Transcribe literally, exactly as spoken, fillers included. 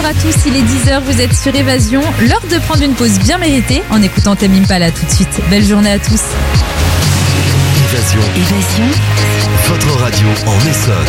à tous, il est dix heures, vous êtes sur Évasion. L'heure de prendre une pause bien méritée en écoutant Tame Impala tout de suite. Belle journée à tous. Évasion. Évasion. Votre radio en Essonne.